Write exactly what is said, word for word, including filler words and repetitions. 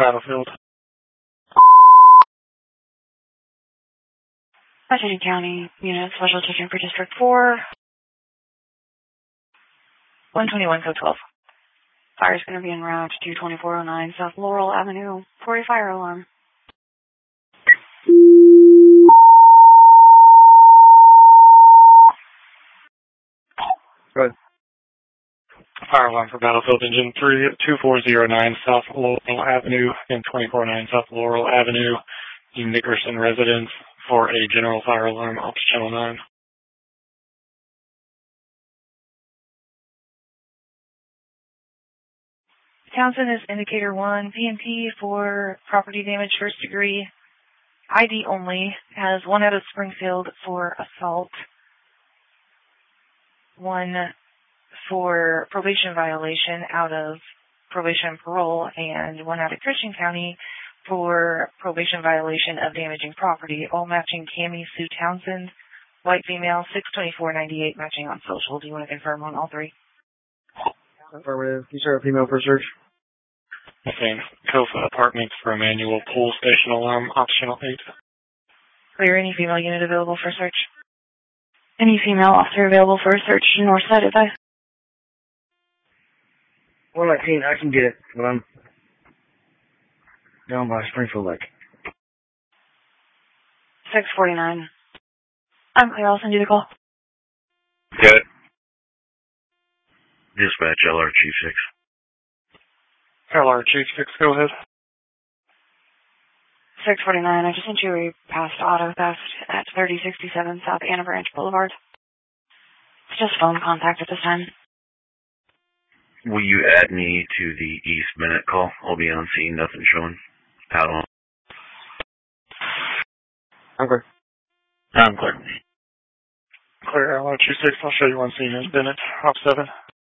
Battlefield. Washington County, Unit Special Attention for District four. one twenty-one, code twelve. Fire is going to be en route to twenty-four oh nine South Laurel Avenue for a fire alarm. Go ahead. Fire alarm for Battlefield Engine three two four zero nine South Laurel Avenue and twenty-four oh nine South Laurel Avenue, Nickerson residence, for a general fire alarm. Ops Channel nine. Townsend is indicator one, P and P for property damage first degree. I D only, has one out of Springfield for assault, one for probation violation out of probation and parole, and one out of Christian County for probation violation of damaging property, all matching Cammie Sue Townsend, white female, six twenty-four ninety-eight, matching on social. Do you want to confirm on all three? Affirmative. Can you start a female for search? Same. Kofa Apartments for a manual pool station alarm. Ops Channel eight. Clear. Any female unit available for search? Any female officer available for a search, north side advice. one nineteen, I can get it, but I'm down by Springfield Lake. six forty-nine. I'm clear. I'll send you the call. Good. Dispatch L R Chief six. L R Chief six, go ahead. six forty-nine. I just sent you a past auto theft at thirty sixty-seven South Anna Branch Boulevard. It's just phone contact at this time. Will you add me to the East Minute call? I'll be on scene, nothing showing. Out on. I'm clear. I'm clear. Clear, L R Chief six. I'll show you on scene in Bennett. Op seven.